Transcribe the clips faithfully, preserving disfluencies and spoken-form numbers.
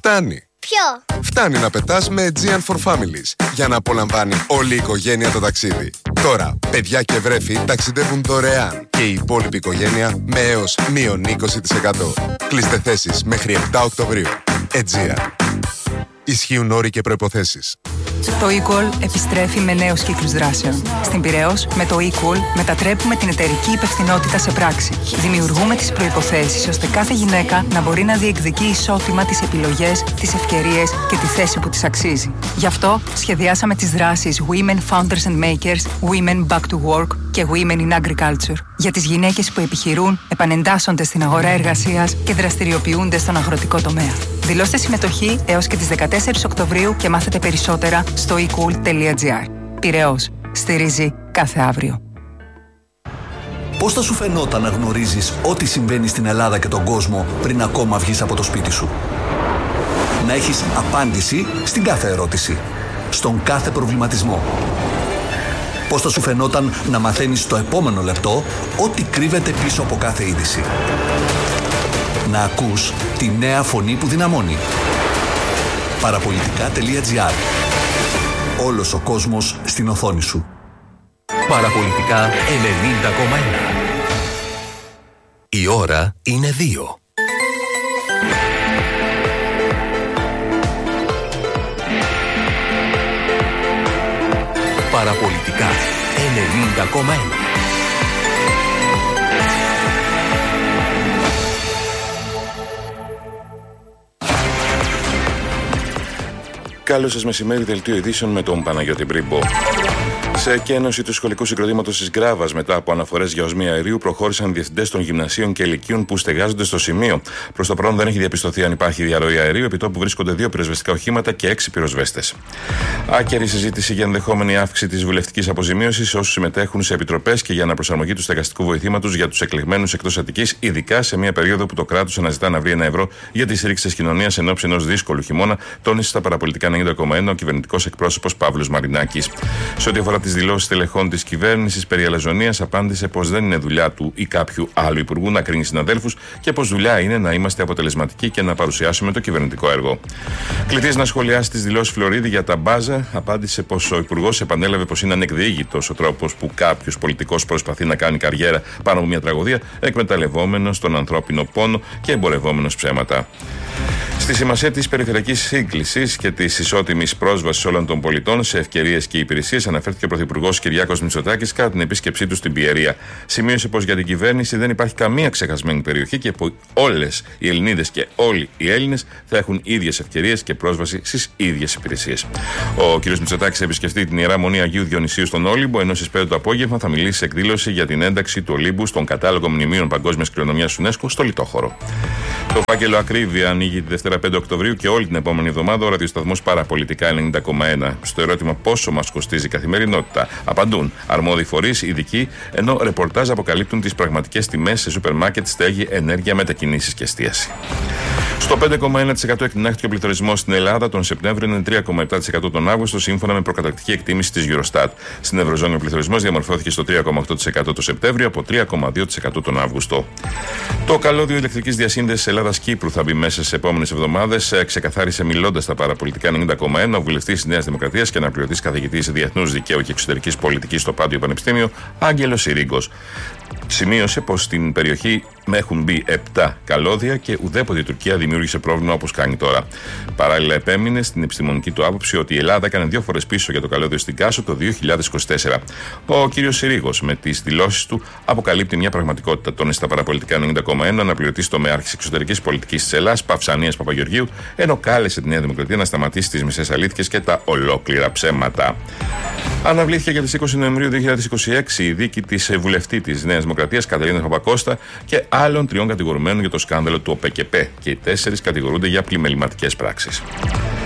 Φτάνει. Ποιο? Φτάνει να πετάς με Aegean for Families για να απολαμβάνει όλη η οικογένεια το ταξίδι. Τώρα, παιδιά και βρέφη ταξιδεύουν δωρεάν και η υπόλοιπη οικογένεια με έως μείον είκοσι τοις εκατό. Κλείστε θέσεις μέχρι επτά Οκτωβρίου. Aegean. Ισχύουν όροι και προϋποθέσεις. Το eCall επιστρέφει με νέους κύκλους δράσεων. Στην Πειραιώς, με το eCall μετατρέπουμε την εταιρική υπευθυνότητα σε πράξη. Δημιουργούμε τις προϋποθέσεις ώστε κάθε γυναίκα να μπορεί να διεκδικεί ισότιμα τις επιλογές, τις ευκαιρίες και τη θέση που της αξίζει. Γι' αυτό σχεδιάσαμε τις δράσεις Women Founders and Makers, Women Back to Work και Women in Agriculture για τις γυναίκες που επιχειρούν, επανεντάσσονται στην αγορά εργασίας και δραστηριοποιούνται στον αγροτικό τομέα. Δηλώστε συμμετοχή έως και τις δεκατέσσερις Οκτωβρίου και μάθετε περισσότερα στο e cool τελεία gr. Πειραιώς. Στηρίζει κάθε αύριο. Πώς θα σου φαινόταν να γνωρίζεις ό,τι συμβαίνει στην Ελλάδα και τον κόσμο πριν ακόμα βγεις από το σπίτι σου? Να έχεις απάντηση στην κάθε ερώτηση, στον κάθε προβληματισμό. Πώς θα σου φαινόταν να μαθαίνεις στο επόμενο λεπτό ό,τι κρύβεται πίσω από κάθε είδηση? Να ακούς τη νέα φωνή που δυναμώνει. Παραπολιτικά τελεία gr. Όλος ο κόσμος στην οθόνη σου. Παραπολιτικά ενενήντα κόμμα ένα. Η ώρα είναι δύο. Παραπολιτικά ενενήντα κόμμα ένα. Καλώς σας μεσημέρι, δελτίο ειδήσεων με τον Παναγιώτη Μπρίμπο. Σε εκένωση του σχολικού συγκροτήματος της Γκράβας, μετά από αναφορές για οσμία αερίου, προχώρησαν οι διευθυντές των γυμνασίων και λυκείων που στεγάζονται στο σημείο. Προς το παρόν δεν έχει διαπιστωθεί αν υπάρχει διαρροή αερίου, επί τόπου βρίσκονται δύο πυροσβεστικά οχήματα και έξι πυροσβέστες. Άκερη συζήτηση για ενδεχόμενη αύξηση της βουλευτικής αποζημίωσης σε όσους συμμετέχουν σε επιτροπές και για αναπροσαρμογή του στεγαστικού βοηθήματος για τους εκλεγμένους εκτός Αττικής, ειδικά σε μια περίοδο που το κράτος αναζητά να βρει ένα ευρώ για τη στήριξη της κοινωνίας εν ώψη ενός δύσκολου χειμώνα, τόνισε στα παραπολιτικά ενενήντα κόμμα ένα ο κυβερνητικός εκπρόσωπος Παύλος Μαρινάκης. Σε ό,τι αφορά τις δηλώσεις τελεχών της κυβέρνησης περί αλαζονίας, απάντησε πως δεν είναι δουλειά του ή κάποιου άλλου υπουργού να κρίνει συναδέλφους και πως δουλειά είναι να είμαστε αποτελεσματικοί και να παρουσιάσουμε το κυβερνητικό έργο. Κλητής να σχολιάσει τις δηλώσεις Φλωρίδη για τα μπάζα, απάντησε πως ο υπουργός επανέλαβε πως είναι ανεκδιήγητος ο τρόπος που κάποιος πολιτικός προσπαθεί να κάνει καριέρα πάνω από μια τραγωδία, εκμεταλλευόμενος τον ανθρώπινο πόνο και εμπορευόμενος ψέματα. Στη σημασία της περιφερειακής σύγκλησης και της ισότιμης πρόσβασης όλων των πολιτών σε ευκαιρίες και υπηρεσίες αναφέρθηκε ο Πρωθυπουργός Κυριάκος Μητσοτάκης κατά την επίσκεψή του στην Πιερία. Σημείωσε πως για την κυβέρνηση δεν υπάρχει καμία ξεχασμένη περιοχή και που όλες οι Ελληνίδες και όλοι οι Έλληνες θα έχουν ίδιες ευκαιρίες και πρόσβαση στις ίδιες υπηρεσίες. Ο κ. Μητσοτάκης θα επισκεφτεί την Ιερά Μονή Αγίου Διονυσίου στον Όλυμπο, ενώ στις πέντε το απόγευμα θα μιλήσει σε εκδήλωση για την ένταξη του Ολύμπου στον κατάλογο μνημείων παγκόσμιας κληρονομιάς UNESCO στο Λιτόχωρο. Το φάκελο Ακρίβεια ανοίγει τη Δευτέρα πέντε Οκτωβρίου και όλη την επόμενη εβδομάδα ο ραδιοσταθμός Παραπολιτικά ενενήντα κόμμα ένα. Στο ερώτημα πόσο μας κοστίζει η καθημερινότητα, απαντούν αρμόδιοι φορείς, ειδικοί, ενώ ρεπορτάζ αποκαλύπτουν τις πραγματικές τιμές σε σούπερ μάρκετ, στέγη, ενέργεια, μετακινήσεις και εστίαση. Στο πέντε κόμμα ένα τοις εκατό εκτινάχθηκε ο πληθωρισμός στην Ελλάδα τον Σεπτέμβριο, είναι τρία κόμμα επτά τοις εκατό τον Αύγουστο, σύμφωνα με προκαταρκτική εκτίμηση της Eurostat. Στην Ευρωζώνη ο πληθωρισμός διαμορφώθηκε στο τρία κόμμα οκτώ τοις εκατό το Σεπτέμβριο από τρία κόμμα δύο τοις εκατό τον Αύγουστο. Το καλώδιο ηλεκτρικής διασύνδεσης Ελλάδα-Κύπρου θα μπει μέσα στις επόμενες εβδομάδες, ξεκαθάρισε μιλώντας στα Παραπολιτικά ενενήντα κόμμα ένα ο βουλευτής της Νέας Δημοκρατίας και αναπληρωτής καθηγητής διεθνούς δικαίου και εξωτερικής πολιτικής στο Πάντιο Πανεπιστήμιο, Άγγελος Σιρίγκος. Σημείωσε πως στην περιοχή έχουν μπει επτά καλώδια και ουδέποτε η Τουρκία δημιούργησε πρόβλημα όπως κάνει τώρα. Παράλληλα, επέμεινε στην επιστημονική του άποψη ότι η Ελλάδα έκανε δύο φορές πίσω για το καλώδιο στην Κάσο το δύο χιλιάδες είκοσι τέσσερα. Ο κ. Σιρίγκος, με τις δηλώσεις του, αποκαλύπτει μια πραγματικότητα. Τόνισε στα Παραπολιτικά ενενήντα κόμμα ένα αναπληρωτής τομεάρχης εξωτερικής πολιτικής της Ελλάδας, Παυσανίας Παπαγεωργίου, ενώ κάλεσε τη Νέα Δημοκρατία να σταματήσει τις μισές αλήθειες και τα ολόκληρα ψέματα. Αναβλήθηκε για τις είκοσι Νοεμβρίου δύο χιλιάδες είκοσι έξι η δίκη της βουλευτή της Νέας Δημοκρατίας Κατερίνας Παπακώστα και άλλων τριών κατηγορουμένων για το σκάνδαλο του ΟΠΕΚΕΠΕ και οι τέσσερις κατηγορούνται για πλημεληματικές πράξεις.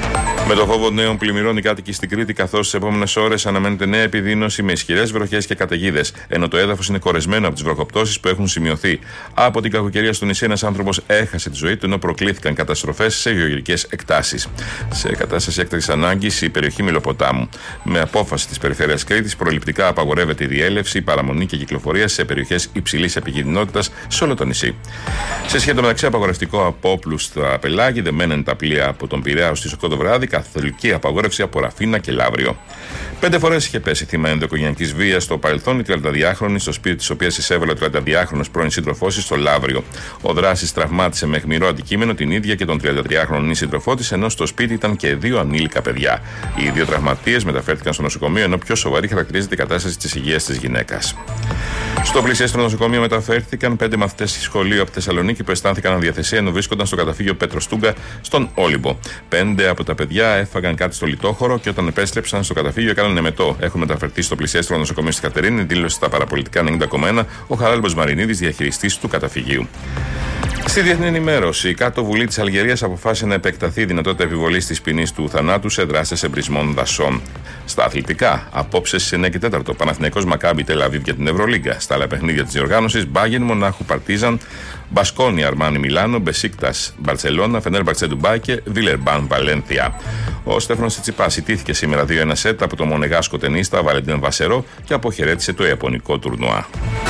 Με το φόβο νέων πλημμυρών οι κάτοικοι στην Κρήτη, καθώς τις επόμενες ώρες αναμένεται νέα επιδείνωση με ισχυρές βροχές και καταιγίδες, ενώ το έδαφος είναι κορεσμένο από τις βροχοπτώσεις που έχουν σημειωθεί. Από την κακοκαιρία στο νησί, ένας άνθρωπος έχασε τη ζωή του, ενώ προκλήθηκαν καταστροφές σε γεωγραφικές εκτάσεις. Σε κατάσταση έκτακτης ανάγκης η περιοχή Μηλοποτάμου. Με απόφαση της Περιφέρειας Κρήτης, προληπτικά απαγορεύεται η διέλευση, η παραμονή και η κυκλοφορία σε περιοχές υψηλής επικινδυνότητας σε όλο το νησί. Σε σχέση μεταξύ, απαγορευτικό από όπλους στα πελάγη, δεμένα είναι τα πλοία από τον Πειραιά στις οκτώ το βράδυ, καθολική απαγόρευση από Ραφίνα και Λαύριο. Πέντε φορές είχε πέσει θύμα ενδοοικογενειακής βίας στο παρελθόν η τριανταδιάχρονη, στο σπίτι της οποίας εισέβαλε ο τριανταδιάχρονος πρώην σύντροφός της στο Λαύριο. Ο δράσης τραυμάτισε με αιχμηρό αντικείμενο την ίδια και τον τριαντατριάχρονο σύντροφό της, ενώ στο σπίτι ήταν και δύο ανήλικα παιδιά. Οι δύο τραυματίες μεταφέρθηκαν στο νοσοκομείο, ενώ πιο σοβαρή χαρακτηρίζεται η κατάσταση της υγείας της γυναίκας. Στο πλησιέστερο νοσοκομείο μεταφέρθηκαν πέντε μαθητές σχολείου από τη Θεσσαλονίκη που αισθάνθηκαν αδιαθεσία ενώ βρίσκονταν στο καταφύγιο Πέτρο Στούγκα στον Όλυμπο. Πέντε από τα παιδιά έφαγαν κάτι στο λιτόχωρο και όταν επέστρεψαν στο καταφύγιο έκαναν εμετό. Έχουν μεταφερθεί στο πλησιέστερο νοσοκομείο στη Κατερίνη, δήλωσε στα παραπολιτικά ενενήντα κόμμα ένα ο Χαράλαμπος Μαρινίδης, διαχειριστής του καταφυγίου. Στη διεθνή ενημέρωση, η κάτω βουλή της Αλγερίας αποφάσισε να επεκταθεί η δυνατότητα επιβολής της ποινής του θανάτου σε δράστες εμπρισμών δασών. Στα αθλητικά, απόψε στις εννιά και τέσσερα, Παναθηναϊκός Μακάμπι Τελ Αβίβ για την Ευρωλίγκα. Στα άλλα παιχνίδια της διοργάνωσης, Μπάγεν Μονάχου Παρτίζαν, Μπασκόνι Αρμάνι Μιλάνο, Μπεσίκτας Μπαρσελόνα, Φενέρμπαξε Ντουμπάι και Βίλερμπαν Βαλένθια. Ο Στέφανος Τσιτσιπάς ιτήθηκε σήμερα δύο ένα σετ από το μονεγάσκο τενίστα Βαλεντίν Βασερό και αποχαιρέτησε το ιαπωνικό τουρνουά.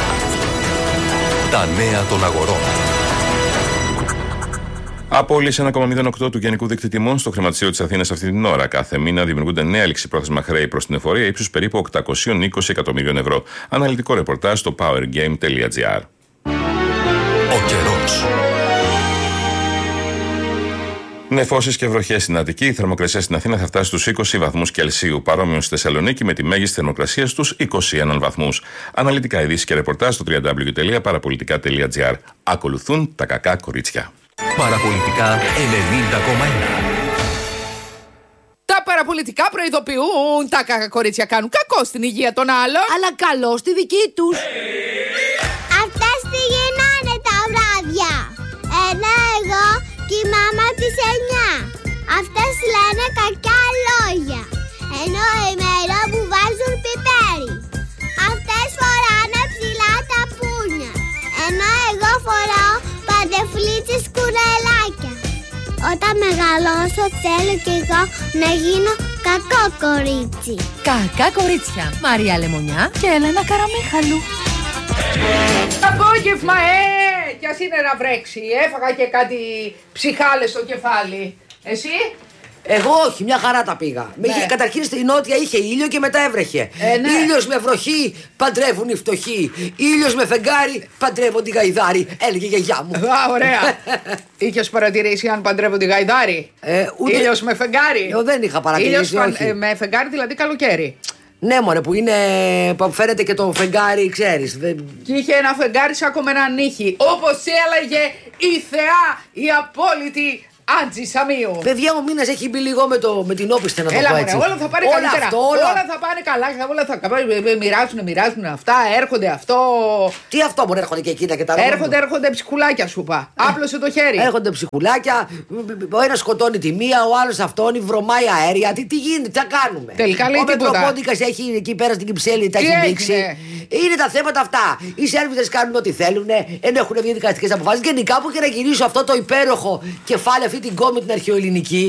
Τα νέα των αγορών. Απόλυση ένα κόμμα μηδέν οκτώ του Γενικού Δείκτη Τιμών στο χρηματιστήριο της Αθήνας αυτή την ώρα. Κάθε μήνα δημιουργούνται νέα ληξιπρόθεσμα χρέη προς την εφορία ύψους περίπου οκτακόσια είκοσι εκατομμυρίων ευρώ. Αναλυτικό ρεπορτάζ στο powergame τελεία gr. Ο καιρός. Νεφώσεις και βροχές στην Αττική. Η θερμοκρασία στην Αθήνα θα φτάσει στους είκοσι βαθμούς Κελσίου. Παρόμοιο στη Θεσσαλονίκη με τη μέγιστη θερμοκρασία στους είκοσι ένα βαθμούς. Αναλυτικά ειδήσεις και ρεπορτάζ στο double-u double-u double-u τελεία παραπολιτικά τελεία gr. Ακολουθούν τα κακά κορίτσια. Παραπολιτικά ενενήντα κόμμα ένα. Τα παραπολιτικά προειδοποιούν. Τα κακά κορίτσια κάνουν κακό στην υγεία των άλλων, αλλά καλό στη δική τους. Αυτές τι γίνανε τα βράδια. Ενώ εγώ κοιμάμαι τις εννιά. Αυτές λένε κακιά λόγια. Ενώ ημέρα που βάζουν πιπέρι. Αυτές φοράνε ψηλά τα πούνια. Ενώ εγώ φοράω παντεφλίτσες κουρελάκια. Όταν μεγαλώσω θέλω κι εγώ να γίνω κακό κορίτσι. Κακά κορίτσια. Μαρία Λεμονιά και Έλενα Καραμίχαλου. Απόγευμα, ε! Κι ας είναι να βρέξει. Έφαγα και κάτι ψυχάλες στο κεφάλι. Εσύ? Εγώ όχι, μια χαρά τα πήγα. Ναι. Είχε, καταρχήν στη νότια είχε ήλιο και μετά έβρεχε. Ε, ναι. Ήλιος με βροχή παντρεύουν οι φτωχοί. Ήλιος με φεγγάρι παντρεύονται οι γαϊδάροι. Έλεγε η γιαγιά μου. Α, ωραία. Είχες παρατηρήσει αν παντρεύονται οι γαϊδάροι? Ε, ούτε... Ήλιος με φεγγάρι. Εγώ δεν είχα παρατηρήσει. Ήλιος όχι. Ε, με φεγγάρι δηλαδή καλοκαίρι. Ναι, μωρέ, που είναι. Που φέρεται και το φεγγάρι, ξέρεις. Δεν... Και είχε ένα φεγγάρι σαν με ένα νύχι. Όπως έλεγε η θεά, η απόλυτη Άντζη Σαμίου. Παιδιά, ο μήνας έχει μπει λίγο με, το, με την όπισθεν, να το Έλα, πω έτσι. όλα θα πάνε όλα καλύτερα. Αυτό, όλα... όλα θα πάνε καλά. Όλα θα μοιράζουν, μοιράζουν αυτά. Έρχονται αυτό. Τι αυτό μπορεί, έρχονται και εκείνα και τα ρόλια. Έρχονται, έρχονται ψυχουλάκια, σου είπα. Ε, Άπλωσε το χέρι. Έρχονται ψυχουλάκια. Ο ένας σκοτώνει τη μία, ο άλλος αυτόν, βρωμάει αέρια. Τι, τι γίνεται, τι θα κάνουμε. Τελικά λέει ο τίποτα. Ο Μετροπόντικας έχει εκεί πέρα στην Κυψέλη, τα έχει δείξει. Είναι τα θέματα αυτά. Οι Σέρβιδες κάνουν ό,τι θέλουν, ενώ έχουν βγει δικαστικές αποφάσεις. Γενικά που και να γυρίσω αυτό το υπέροχο κεφάλαιο, αυτή την κόμη την αρχαιοελληνική.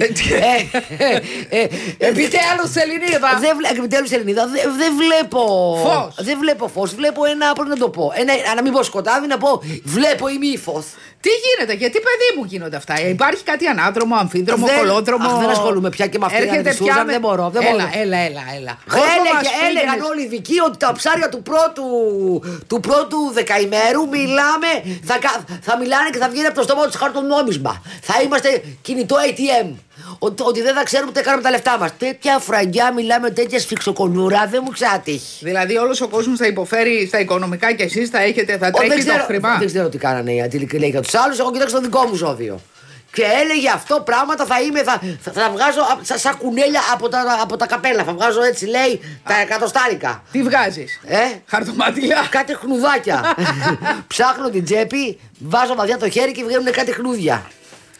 Επιτέλους Ελληνίδα. Επιτέλους Ελληνίδα. Δεν βλέπω φως. Δεν βλέπω φως. Βλέπω ένα, πώς να το πω. Να μην πω σκοτάδι, να πω βλέπω ημίφως. Τι γίνεται, γιατί παιδί μου γίνονται αυτά. Υπάρχει κάτι ανάδρομο, αμφίδρομο, δεν, κολόδρομο. Αχ, δεν ασχολούμαι πια και με αυτήν την Σούζαν. Δεν μπορώ. Δεν έλα, μπορώ. έλα, έλα, έλα. Έλεγε, έλεγαν όλοι οι ειδικοί ότι τα ψάρια του πρώτου, του πρώτου δεκαημέρου μιλάμε, θα, θα μιλάνε και θα βγαίνει από το στόμα του χαρτονόμισμα. Θα είμαστε κινητό έι τι εμ. Ότι, ότι δεν θα ξέρουμε τι κάνουμε τα λεφτά μας. Τέτοια φραγκιά μιλάμε, τέτοια σφιξοκονούρα, δεν μου ξάτυχε. Δηλαδή όλος ο κόσμος θα υποφέρει στα οικονομικά και εσείς θα έχετε, θα τρέχει το χρημά. Δεν ξέρω τι κάνανε οι αντίλικοι, λέει για τους άλλους. Εγώ κοιτάξω το δικό μου ζώδιο. Και έλεγε αυτό πράγματα θα είμαι, θα, θα, θα βγάζω σαν σα κουνέλια από τα, από τα καπέλα. Θα βγάζω έτσι, λέει, τα εκατοστάρικα. Τι βγάζεις, ε? Χαρτομάτιλα. Κάτι χνουδάκια. Ψάχνω την τσέπη, βάζω βαθιά το χέρι και βγαίνουν κάτι χνούδια.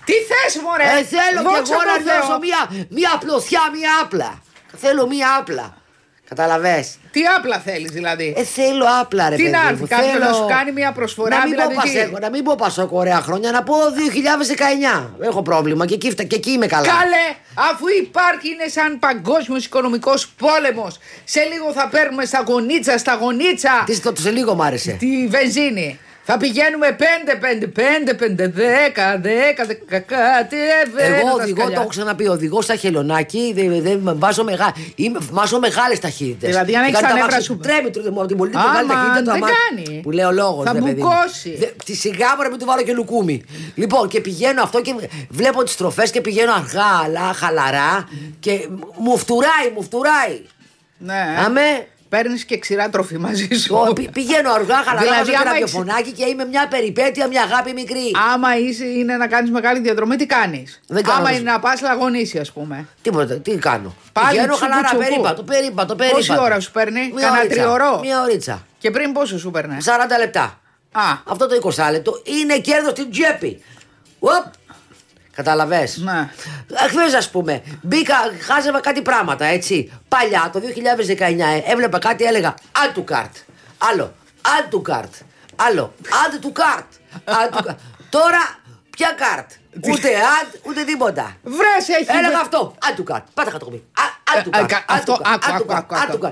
Τι θες, μωρέ! Ε, θέλω κι Δόξα εγώ τω να Θεώ. νιώσω μία, μία απλωσιά, μία άπλα. Θέλω μία άπλα. Καταλαβες. Τι άπλα θέλεις δηλαδή. Ε, θέλω άπλα, ρε Τι παιδί να μου. έρθει κάποιος Θέλω- να σου κάνει μια προσφορά, να μην δηλαδή πω τι? Πασέκο, να μην πω Πασόκο ωραία χρόνια, να πω δύο χιλιάδες δεκαεννιά. Έχω πρόβλημα και εκεί, φτα- και εκεί είμαι καλά. Καλέ, αφού υπάρχει, είναι σαν παγκόσμιος οικονομικός πόλεμος. Σε λίγο θα παίρνουμε στα γονίτσα, στα γονίτσα Τι στο σε λίγο μ' άρεσε. τη βενζίνη. Θα πηγαίνουμε πέντε, πέντε, πέντε, πέντε, δέκα, δέκα, δέκα, κάτι. Εγώ οδηγώ, το έχω ξαναπεί, οδηγώ στα χελωνάκι, δεν δε, βάζω, μεγά, είμαι, βάζω μεγάλες ταχύτητες. Δηλαδή, αν Και έχεις κάνει τα τα νεύρα μάξι- σου- Τρέμει το από την πολύ Άμα, μεγάλη ταχύτητα το δεν αμάξι. κάνει. Που λέει ο λόγος. Θα ρε παιδί μου. μπουκώσει. Δε- Τη σιγά μου να μην του βάλω και λουκούμι. Λοιπόν, και πηγαίνω αυτό και βλέπω τις στροφές και πηγαίνω αργά, αλλά χαλαρά και μου φτουράει, μου φτουράει. Ναι. Αμέ. Παίρνεις και ξηρά τροφή μαζί σου. Εγώ πη- πηγαίνω αργά, χαλαρά, Δηλαδή, βάζω και άμα ένα έχεις- ραδιοφωνάκι και είμαι μια περιπέτεια, μια αγάπη μικρή. Άμα είσαι, είναι να κάνεις μεγάλη διαδρομή, τι κάνεις. Δεν κάνω Άμα αυτό. είναι να πας λαγωνίσει, ας πούμε. Τίποτα, τι κάνω. Πάλι Πηγαίνω τσουκού, χαλαρά, τσουκού. περίπατο, περίπατο, περίπατο. Πόση ώρα σου παίρνει, Μία κανένα ωρίτσα, τριωρό? Μία ωρίτσα. Και πριν πόσο σου παίρνε. σαράντα λεπτά. Α, Αυτό το είκοσι λεπτό είναι κέρδος στην τσέπη. Οπ. Καταλαβες. ναι. Χθες ας πούμε μπήκα, χάζευα κάτι πράγματα έτσι. Παλιά το δύο χιλιάδες δεκαεννιά ε, έβλεπα κάτι, έλεγα add to cart. Άλλο add to cart. Άλλο add to cart. Add to cart. Τώρα ποια cart. Ούτε add ούτε τίποτα. Βρες, έχει. Έλεγα αυτό. Add to cart. Πάτα χατοκομί. Add to Ε, cart. ε, αυτό, άκου, άκου, άκου, άκου.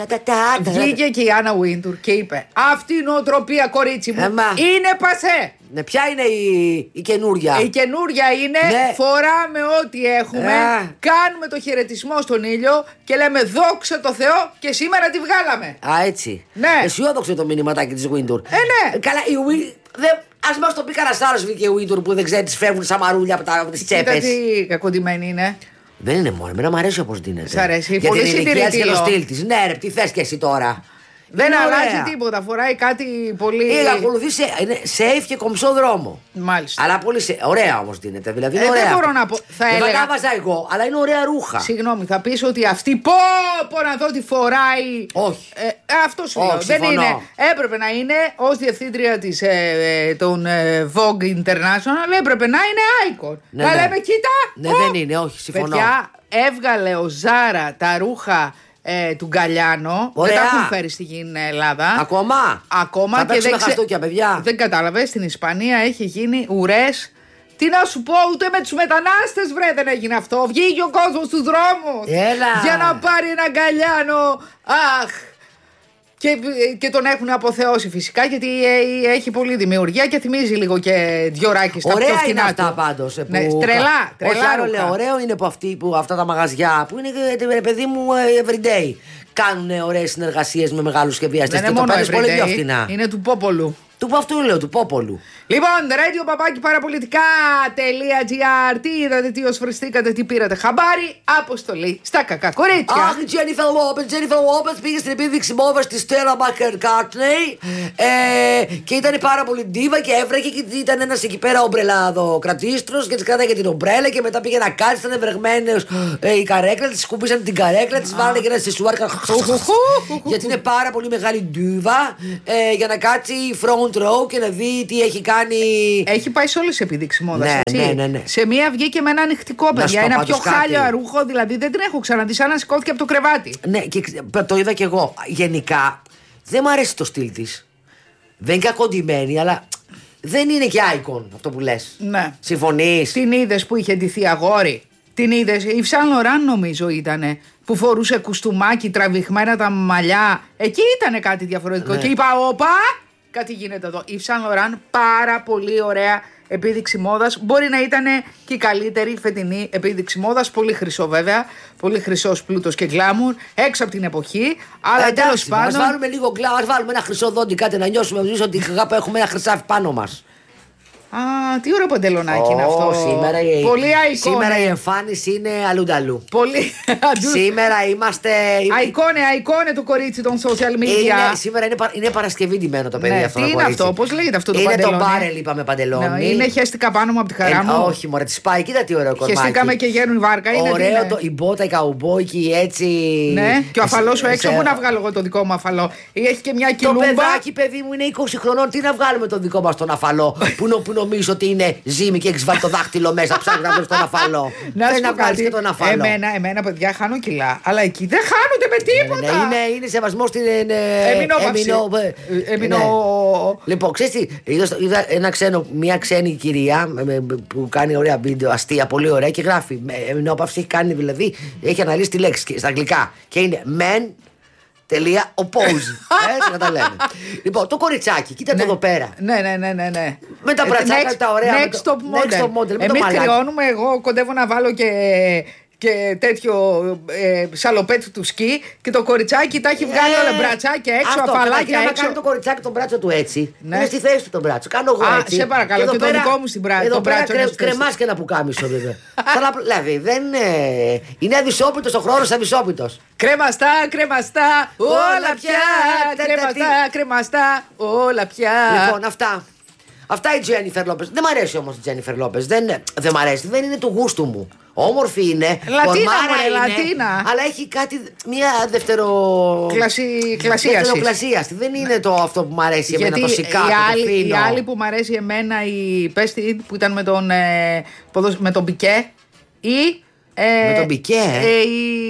Βγήκε και η Άννα Βίντουρ και είπε: αυτή η νοοτροπία, κορίτσι μου, Ε, μα. είναι πασέ. Ναι, ποια είναι η, η καινούρια. Η καινούρια είναι: Ναι. φοράμε ό,τι έχουμε, Α. κάνουμε το χαιρετισμό στον ήλιο και λέμε δόξα τω Θεώ και σήμερα τη βγάλαμε. Α, έτσι. Ναι. Αισιόδοξο το μηνυματάκι τη Windows. Ε, ναι. Καλά, η Windows. Α μα το πει κανένα άλλο βγήκε η Windows που δεν ξέρει, τι φεύγουν σαν μαρούλια από τι Κοίτα τσέπε. τι κακοντημένη είναι. Δεν είναι μόνο. Εμένα μου αρέσει όπω δίνεται. Σ' αρέσει, Για πολύ την ηλικία της και το συντηρητικό. στυλ τη. Ναι, ρε, τι θε και εσύ τώρα. Δεν Είναι αλλάζει ωραία. τίποτα. Φοράει κάτι πολύ. Ή ακολουθεί σε, είναι safe και κομψό δρόμο. Μάλιστα. Αλλά πολύ σε, ωραία όμω δίνεται. Δηλαδή είναι Ε, δεν ωραία. μπορώ να πω. Θα δεν έλεγα- τα βάζα εγώ, αλλά είναι ωραία ρούχα. Συγγνώμη, θα πεις ότι αυτή πω, πω να δω τι φοράει. Όχι. Ε, αυτό σου λέω. Όχι, Δεν συμφωνώ. είναι. Έπρεπε να είναι ως διευθύντρια της, ε, ε, των ε, Vogue International, έπρεπε να είναι icon. Ναι, να ναι. λέμε, κοίτα. Ναι, πω. δεν είναι, όχι, συμφωνώ. Παιδιά, έβγαλε ο Ζάρα τα ρούχα ε, του Γκαλιάνο. Ωραία. Δεν τα έχουν φέρει στην Ελλάδα. Ακόμα. Ακόμα Θα και παίξουμε δεν ξε- χαστούκια, παιδιά. Δεν κατάλαβε, στην Ισπανία έχει γίνει ουρές. Τι να σου πω, ούτε με τους μετανάστες βρε δεν έγινε αυτό. Βγήκε ο κόσμος στους δρόμους. Έλα. Για να πάρει ένα Γκαλιάνο. Αχ. Και, και τον έχουν αποθεώσει φυσικά γιατί ε, έχει πολλή δημιουργία και θυμίζει λίγο και διοράκι στα πιο Ωραία φτηνά είναι αυτά του. πάντως. ε, Ναι, που- τρελά, τρελά. Όχι, άλλο ρούχα. λέω. Ωραίο είναι που, αυτοί, που αυτά τα μαγαζιά που είναι ε, ρε παιδί μου ε, everyday. Κάνουν ωραίες συνεργασίες με μεγάλους σχεδιαστές Δεν και είναι το μόνο παίρνεις πολύ πιο everyday, φτηνά. είναι του Πόπολου. Του αυτού λέω, του Πόπολου. Λοιπόν, radio παπάκι παραπολιτικά.gr. Τι είδατε, τι osφρεστήκατε, τι πήρατε χαμπάρι. Αποστολή στα κακά κορίτσια. Αχ, η Τζένιφερ Λόπες. Τζένιφερ Λόπες πήγε στην επίδειξη μόδας της Στέλλα Μακκάρτνεϊ ε, και ήταν πάρα πολύ ντίβα και έβρεχε και ήταν ένας εκεί πέρα ομπρελάδο κρατήστρος και της κράταγε την ομπρέλα και μετά πήγε να κάτσει, ήταν βρεγμένος ε, η καρέκλα της, σκουπίσαν την καρέκλα της, βάλανε και ένα σεσουάρ γιατί είναι πάρα πολύ μεγάλη ντίβα ε, για να κάτσει front row και να δει τι έχει κάνει. Έχει πάει σε όλες τις επιδείξεις μόδας, Ναι, έτσι. ναι, ναι, ναι. Σε μία βγήκε με ένα ανοιχτικό, Να σου παιδιά. πω Ένα πάντως πιο κάτι. χάλιο ρούχο, δηλαδή δεν την έχω ξαναδεί. Σαν να σηκώθηκε από το κρεβάτι. Ναι, και ξε- το είδα κι εγώ. Γενικά δεν μου αρέσει το στυλ της. Δεν είναι κακοντημένη, αλλά δεν είναι και icon αυτό που λες. Ναι. Συμφωνείς? Την είδες που είχε ντυθεί αγόρι. Την είδες. Η Φσάν Λοράν νομίζω ήτανε. Που φορούσε κουστούμάκι, τραβηγμένα τα μαλλιά. Εκεί ήτανε κάτι διαφορετικό. Ναι. Και είπα, όπα! Κάτι γίνεται εδώ. Η Φσάν Λοράν πάρα πολύ ωραία επίδειξη μόδας. Μπορεί να ήταν και η καλύτερη φετινή επίδειξη μόδας. Πολύ χρυσό βέβαια. Πολύ χρυσός πλούτος και γκλάμουρ. Έξω από την εποχή. Αλλά Ε, τέλος εντάξει, ας πάντων. βάλουμε λίγο γκλά, ας βάλουμε ένα χρυσό δόντι, κάτι να νιώσουμε εμείς ότι αγάπη έχουμε ένα χρυσάφι πάνω μας. Α, τι ωραίο παντελονάκι είναι Ω, αυτό. Σήμερα, η, Πολύ icon. σήμερα η εμφάνιση είναι αλλούνταλού. Πολύ. Σήμερα είμαστε. Αϊκόνε, αϊκόνε το κορίτσι των social media. Είναι, σήμερα είναι, πα- είναι Παρασκευή ντυμένο το παιδί Ναι, αυτό. τι το είναι κορίτσι. αυτό, πώς λέγεται αυτό το είναι παντελόνι? Είναι το μπάρελ, είπαμε παντελόνι. Ναι, είναι χέστηκα πάνω μου από τη χαρά Ε, μου. όχι, μωρέ, τη πάει, κοίτα τι ωραίο κομμάτι. Χεστήκαμε και γέρουν η βάρκα. Είναι, τι Ωραίο είναι? το, η μπότα, η καουμπόικη, έτσι. Ναι, και ο αφαλό σου Ε, έξω, σε- πού να βγάλω εγώ το δικό μου αφαλό. Ή έχει και μια Το κιλούμπα. παιδάκι, παιδί μου, είναι είκοσι χρονών. Τι να βγάλουμε τον δικό μα τον αφαλό, που είναι, που είναι νομίζω ότι είναι ζύμη και έχεις βάλει το δάχτυλο μέσα, ψάχνει να βρει τον αφαλό. Να Θέλει σου να πω βγάλεις κάτι. και τον αφαλό. Εμένα, εμένα, παιδιά, χάνω κιλά. Αλλά εκεί δεν χάνονται με τίποτα. Ναι, είναι, είναι σεβασμό στην. Εμεινόπαυση. Εμεινο... Λοιπόν, ξέρεις τι, είδα, είδα ένα ξένο, μια ξένη κυρία με- με- που κάνει ωραία βίντεο, αστεία, πολύ ωραία και γράφει. Εμεινόπαυση έχει κάνει δηλαδή, έχει αναλύσει τη λέξη και- στα αγγλικά. Και είναι men. Τελεία oppose. Έτσι να τα λέμε. Λοιπόν, το κοριτσάκι, κοίτα το εδώ πέρα. Ναι, ναι, ναι, ναι, ναι. Με τα Ε, μπρατσάκια next- τα ωραία, με Next το- top model. next top model, με το Εμείς μαλάκι. κρυώνουμε, εγώ κοντεύω να βάλω και, και τέτοιο ε, σαλοπέτ του σκι και το κοριτσάκι τα έχει βγάλει όλα μπρατσάκια έξω, αυτό, αφαλάκια καταρχήν, άμα έξω. κάνει το κοριτσάκι τον μπράτσο του έτσι. Ναι. Είναι στη θέση του τον μπράτσο. Κάνω εγώ Α, έτσι. σε παρακαλώ, εδώ και το πέρα- δικό μου στην μπρά- Εδώ τον πέρα μπράτσο είναι στη θέση. κρεμάς και ένα πουκάμισο βέβαια. Σαν να- Δηλαδή δεν είναι. Είναι αδυσόπιτος ο χρόνος αδυσόπιτος. Κρεμαστά, κρεμαστά, όλα πια. τε, τε, Κρεμαστά, κρεμαστά, όλα πια. Λοιπόν, αυτά. Αυτά η Τζένιφερ Λόπες. Δεν μ' αρέσει όμως η Τζένιφερ Λόπες. Δεν, δεν μ' αρέσει. Δεν είναι του γούστου μου. Όμορφη είναι. Λατίνα, κορμάρα μωρέ, είναι, Λατίνα. Αλλά έχει κάτι. Μια δεύτερο. Κλασι- κλασίαση. Δευτεροκλασίαστη. Δεν είναι το αυτό που μ' αρέσει εμένα, το Γιατί σικάτο, η το άλλη, η φίνο. άλλη που μου αρέσει εμένα, η Πέστη που ήταν με τον, ε, ποδοσ- με τον Πικέ ή. ε, Με τον Πικέ, ε? ε,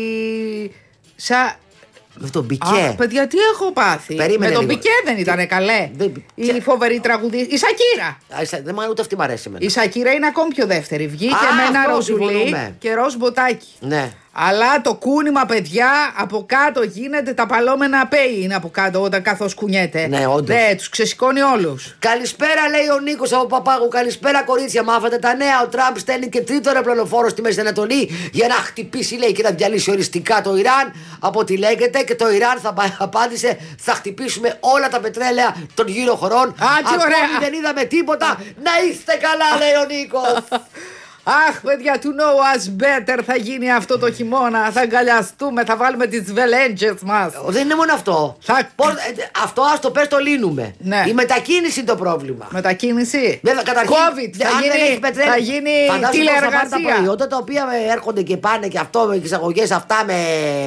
η, σα, Με τον Αχ, Πικέ. παιδιά, τι έχω πάθει. Περίμενε με τον λίγο. Πικέ δεν ήταν καλέ. Δεν- Η φοβερή τραγουδίστρια. Η Σακύρα. Α, είσαι- Δεν μ' ούτε αυτή μ' αρέσει εμένα. Η Σακύρα είναι ακόμη πιο δεύτερη. Βγήκε Α, με ένα αυτό ροζουλί συμφωνούμε. και ροζ μποτάκι. Ναι. Αλλά το κούνημα, παιδιά, από κάτω γίνεται τα παλόμενα απέη είναι από κάτω όταν καθώς κουνιέται. Ναι, όντως. Ναι, τους ξεσηκώνει όλους. Καλησπέρα, λέει ο Νίκος από Παπάγου. Καλησπέρα, κορίτσια. Μάθατε τα νέα. Ο Τραμπ στέλνει και τρίτο αεροπλανοφόρο στη Μέση Ανατολή για να χτυπήσει, λέει, και να διαλύσει οριστικά το Ιράν. Από ό,τι λέγεται, και το Ιράν θα πα- απάντησε: θα χτυπήσουμε όλα τα πετρέλαια των γύρω χωρών. τι Ακόμη ωραία. δεν είδαμε τίποτα. Να είστε καλά, λέει ο Νίκος. Αχ, παιδιά, to know us better θα γίνει αυτό το χειμώνα. Θα αγκαλιαστούμε, θα βάλουμε τις βελέντζες μας. Δεν είναι μόνο αυτό. Θα- Πώς- ε, αυτό ας το πες, το λύνουμε. Ναι. Η μετακίνηση είναι το πρόβλημα. Μετακίνηση. Βέβαια, καταρχήν, COVID, θα αν δεν γίνει, έχει πετρέλαιο, θα γίνει φαντάζομαι πώς θα πάρει τα τηλεεργασία. προϊόντα τα οποία ε, έρχονται και πάνε και αυτό με εξαγωγές αυτά με,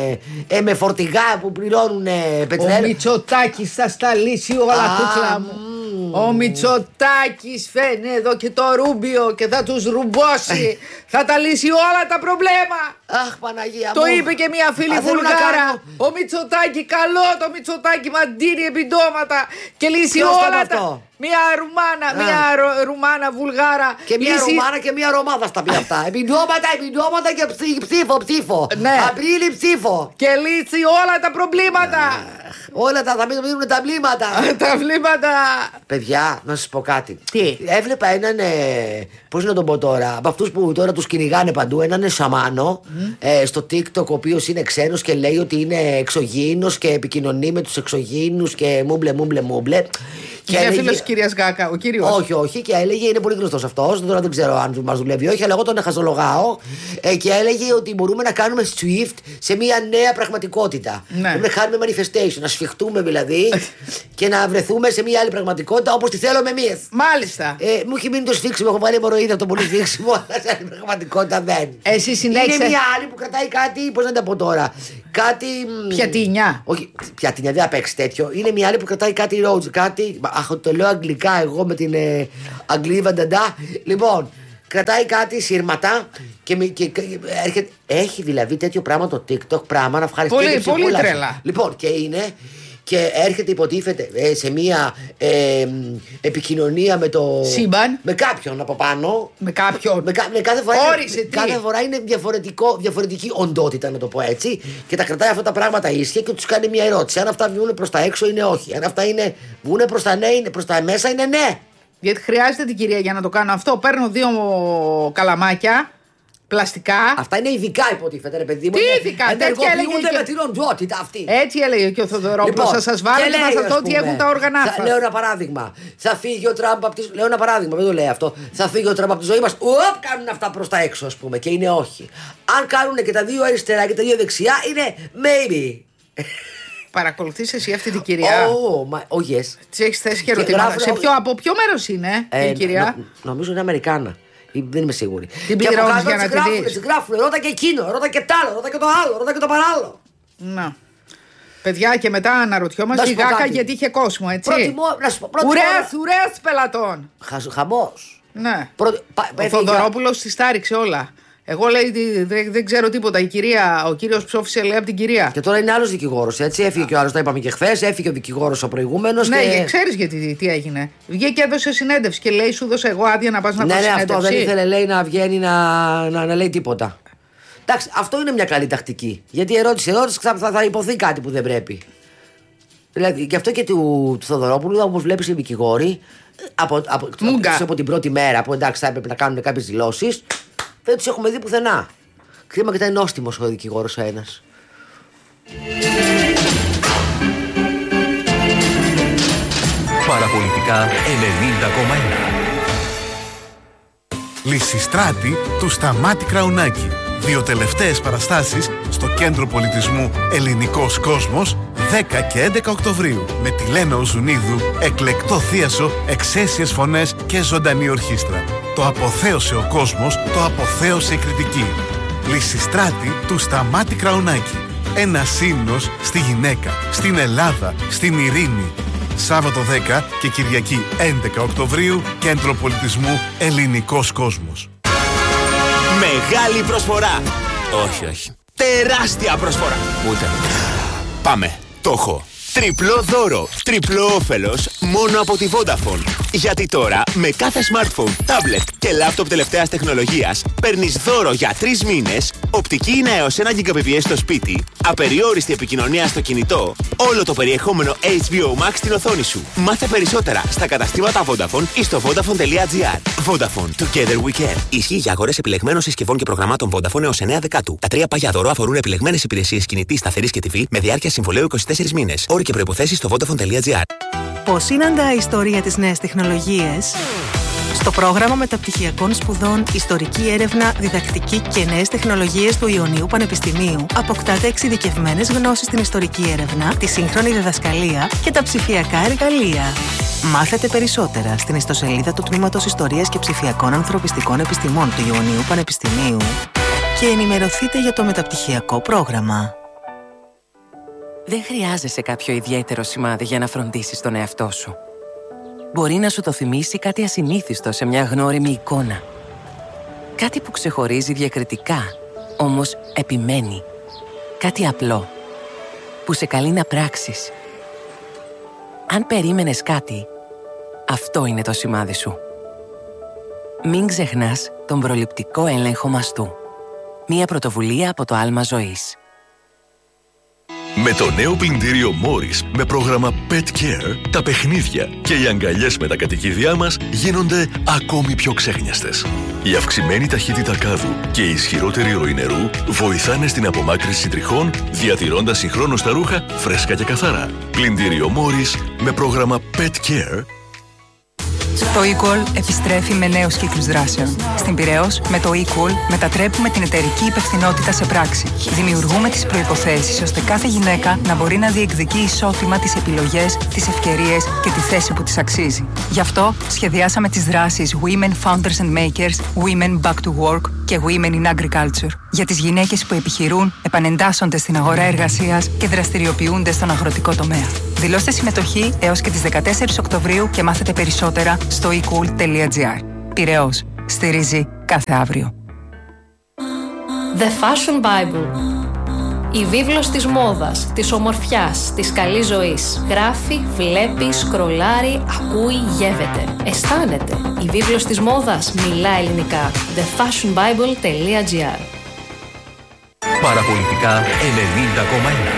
ε, με φορτηγά που πληρώνουν ε, Ο πετρέλαιο. Μητσοτάκης θα στα λύσει όλα, Α, κούκλα μου. Ο Μητσοτάκης φαίνει εδώ και το ρούμπιο και θα τους ρουμπώσει. Θα τα λύσει όλα τα προβλέμα. Αχ, Παναγία Το μου. είπε και μια φίλη Α, θέλω να Βουλγάρα. κάνω- Ο Μητσοτάκη, καλό το Μητσοτάκη, μαντίνει επιδόματα και λύσει Ποιος ήταν όλα αυτό? τα. Μια Ρουμάνα, Α. μια Ρο- Ρουμάνα Βουλγάρα. Και μια λύσει- Ρωμάνα και μια Ρωμάδα στα πει αυτά. Επιδόματα, επιδόματα και ψη- ψήφο, ψήφο. Ναι. Απρίλη ψήφο. Και λύσει όλα τα προβλήματα. Όλα τα θα μείνουν τα βλήματα. Τα βλήματα. Παιδιά, να σα πω κάτι. Τι? Έβλεπα έναν. Ε, Πώ να τον πω τώρα, από αυτού που τώρα του κυνηγάνε παντού, έναν σαμάνο ε, στο TikTok, ο οποίο είναι ξένος και λέει ότι είναι εξωγήινος και επικοινωνεί με τους εξωγήινους και μούμπλε, μούμπλε, μούμπλε. Και είναι φίλος της κυρίας Γκάκα, ο κύριος. Όχι, όχι, και έλεγε, είναι πολύ γνωστός αυτός. Τώρα δεν ξέρω αν μας δουλεύει ή όχι, αλλά εγώ τον χαζολογάω. Ε, και έλεγε ότι μπορούμε να κάνουμε Swift σε μια νέα πραγματικότητα. Ναι. Μπορούμε να κάνουμε manifestation, να σφιχτούμε δηλαδή και να βρεθούμε σε μια άλλη πραγματικότητα όπως τη θέλουμε εμείς. Μάλιστα. Ε, μου έχει μείνει το σφίξιμο, έχω βάλει αιμορροίδα το πολύ σφίξιμο, αλλά σε άλλη πραγματικότητα δεν. Εσύ συνέχισε. Είναι μια άλλη που κρατάει κάτι, πώς να τα πω τώρα. Κάτι. μ, Πιατίνια. Όχι, πιατίνια, δεν θα παίξει τέτοιο. Είναι μια άλλη που κρατάει κάτι ρότζ, κάτι. Αχ, το λέω αγγλικά εγώ με την ε, Αγγλίδα Βανταντά. Λοιπόν, κρατάει κάτι σύρματα και, μη- και, και έρχεται. Έχει δηλαδή τέτοιο πράγμα το TikTok, πράγμα να ευχαριστεί. Πολύ, την πολύ ψυχούλα σου. τρελά. Λοιπόν, και είναι. Και έρχεται, υποτίθεται, ε, σε μία ε, μ, επικοινωνία με το. Σύμπαν. Με κάποιον από πάνω. Με κάποιον. Με, κα- με κάθε φορά, Όρισε, τι. κάθε φορά είναι διαφορετικό, διαφορετική οντότητα, να το πω έτσι. Και τα κρατάει αυτά τα πράγματα ίσια και του κάνει μια ερώτηση. Αν αυτά βγουν προς τα έξω είναι όχι. Αν αυτά είναι, βγουν προς τα, ναι, είναι, προς τα μέσα είναι ναι. Γιατί χρειάζεται την κυρία για να το κάνω αυτό. Παίρνω δύο καλαμάκια πλαστικά. Αυτά είναι ειδικά, υποτίθεται, ρε παιδί μου. Τι Είναι- ειδικά, τέτοια ενεργοποιούνται έλεγε με και- την οντότητα αυτή. Έτσι έλεγε και ο Θοδωρόπουλος. θα σας βάλω και και λέει, θα σας ας δω τι πούμε, έχουν τα όργανα θα- σας. Λέω ένα παράδειγμα. Θα φύγει ο Τραμπ από τη. Λέω ένα παράδειγμα, δεν το λέει αυτό. Θα φύγει ο Τραμπ από τη ζωή μας. Ουοπ, κάνουν αυτά προς τα έξω, ας πούμε. Και είναι όχι. Αν κάνουν και τα δύο αριστερά και τα δύο δεξιά, είναι maybe. Παρακολουθείς εσύ αυτή την κυρία. Oh, my, oh yes. Της έχεις θέσει και Και ερωτήματα. γράφουν- Σε ποιο, από ποιο μέρος είναι Ε, η κυρία. νο- νομίζω είναι Αμερικάνα. Ή δεν είμαι σίγουρη. Την Και από πληρώνεις κάτω για να τις τη γράφουν, δεις. τις γράφουν. Ρώτα και εκείνο, ρώτα και τ' άλλο, ρώτα και το άλλο, ρώτα και το παράλληλο. Να. Παιδιά, και μετά αναρωτιόμαστε Να η σου πω Γάκα κάτι. γιατί είχε κόσμο, έτσι. Προτιμώ, να σου πω, προτιμώ Ουρές, ουρές πελατών. Χαζ- χαμός. Ναι. Προ... Πα... Ο Θοδωρόπουλος τη στάριξε όλα. Εγώ λέει δεν, δεν ξέρω τίποτα. Η κυρία, ο κύριος ψόφισε λέει από την κυρία. Και τώρα είναι άλλος δικηγόρος, έτσι. Έφυγε και ο άλλος, το είπαμε και χθες. Έφυγε ο δικηγόρος ο προηγούμενος. Ναι, και... ξέρεις γιατί τι έγινε. Βγήκε και έδωσε συνέντευξη και λέει: σου δώσε εγώ άδεια να πας να πας ναι, συνέντευξη. Ναι, αυτό δεν ήθελε λέει, να βγαίνει να, να, να λέει τίποτα. Εντάξει, αυτό είναι μια καλή τακτική. Γιατί η ερώτηση, ερώτηση θα, θα, θα υποθεί κάτι που δεν πρέπει. Δηλαδή, γι' αυτό και του, του Θοδωρόπουλου, όπως βλέπεις οι δικηγόροι, από, από, από, από την πρώτη μέρα που εντάξει θα έπρεπε να κάνουν κάποιες δηλώσεις, δεν τους έχουμε δει πουθενά. Κρίμα και ήταν νόστιμος ο δικηγόρος ο ένας. Παραπολιτικά ενενήντα κόμμα ένα. Λυσιστράτη του Σταμάτη Κραουνάκη. Δύο τελευταίες παραστάσεις στο Κέντρο Πολιτισμού Ελληνικός Κόσμος δέκα και έντεκα Οκτωβρίου με τη Λένα Οζουνίδου, εκλεκτό θίασο, εξαίσιες φωνές και ζωντανή ορχήστρα. Το αποθέωσε ο κόσμος, το αποθέωσε η κριτική. Λυσιστράτη του Σταμάτη Κραουνάκη. Ένα ύμνος στη γυναίκα, στην Ελλάδα, στην ειρήνη. Σάββατο δέκα και Κυριακή έντεκα Οκτωβρίου, Κέντρο Πολιτισμού Ελληνικός Κόσμος. Μεγάλη προσφορά. Όχι, όχι. Τεράστια προσφορά. Ούτε. Πάμε. Το έχω. Τριπλό δώρο. Τριπλό όφελος μόνο από τη Vodafone. Γιατί τώρα με κάθε smartphone, tablet και laptop τελευταίας τεχνολογίας παίρνεις δώρο για τρεις μήνες, οπτική είναι έως ένα γιγαμπιτ στο σπίτι, απεριόριστη επικοινωνία στο κινητό, όλο το περιεχόμενο έιτς μπι ο Max στην οθόνη σου. Μάθε περισσότερα στα καταστήματα Vodafone ή στο vodafone τελεία gr. Vodafone. Together we can. Ισχύει για αγορές επιλεγμένων συσκευών και προγραμμάτων Vodafone έως εννέα Δεκάτου. Τα τρία πάγια δώρο αφορούν επιλεγμένες υπηρεσίες κινητής, σταθερής και τι βι με διάρκεια συμβολαίου είκοσι τέσσερις μήνες. Όροι και προϋποθέσεις στο vodafone τελεία gr. Πώς συναντά η ιστορία τις νέες τεχνολογίες? Στο πρόγραμμα μεταπτυχιακών σπουδών Ιστορική Έρευνα, Διδακτική και Νέες Τεχνολογίες του Ιωνίου Πανεπιστημίου αποκτάτε εξειδικευμένες γνώσεις στην ιστορική έρευνα, τη σύγχρονη διδασκαλία και τα ψηφιακά εργαλεία. Μάθετε περισσότερα στην ιστοσελίδα του Τμήματος Ιστορίας και Ψηφιακών Ανθρωπιστικών Επιστημών του Ιωνίου Πανεπιστημίου και ενημερωθείτε για το μεταπτυχιακό πρόγραμμα. Δεν χρειάζεσαι κάποιο ιδιαίτερο σημάδι για να φροντίσεις τον εαυτό σου. Μπορεί να σου το θυμίσει κάτι ασυνήθιστο σε μια γνώριμη εικόνα. Κάτι που ξεχωρίζει διακριτικά, όμως επιμένει. Κάτι απλό, που σε καλεί να πράξεις. Αν περίμενες κάτι, αυτό είναι το σημάδι σου. Μην ξεχνάς τον προληπτικό έλεγχο μαστού. Μια πρωτοβουλία από το Άλμα Ζωής. Με το νέο πλυντήριο Morris με πρόγραμμα Pet Care, τα παιχνίδια και οι αγκαλιές με τα κατοικίδια μας γίνονται ακόμη πιο ξέχνιαστες. Η αυξημένη ταχύτητα κάδου και η ισχυρότερη ροή νερού βοηθάνε στην απομάκρυνση τριχών, διατηρώντας συγχρόνως τα ρούχα φρέσκα και καθαρά. Πλυντήριο Morris με πρόγραμμα Pet Care. Το eCall επιστρέφει με νέους κύκλους δράσεων. Στην Πειραιώς, με το eCall μετατρέπουμε την εταιρική υπευθυνότητα σε πράξη. Δημιουργούμε τις προϋποθέσεις ώστε κάθε γυναίκα να μπορεί να διεκδικεί ισότιμα τις επιλογές, τις ευκαιρίες και τη θέση που της αξίζει. Γι' αυτό σχεδιάσαμε τις δράσεις Women Founders and Makers, Women Back to Work και Women in Agriculture για τις γυναίκες που επιχειρούν, επανεντάσσονται στην αγορά εργασίας και δραστηριοποιούνται στον αγροτικό τομέα. Δηλώστε συμμετοχή έως και τις δεκατέσσερις Οκτωβρίου και μάθετε περισσότερα στο e cool τελεία gr. Πειραιώς. Στηρίζει κάθε αύριο. The Fashion Bible. Η βίβλος της μόδας, της ομορφιάς, της καλής ζωής. Γράφει, βλέπει, σκρολάρει, ακούει, γεύεται. Αισθάνεται. Η βίβλος της μόδας μιλά ελληνικά. the fashion bible τελεία gr. Παραπολιτικά ενενήντα κόμμα ένα.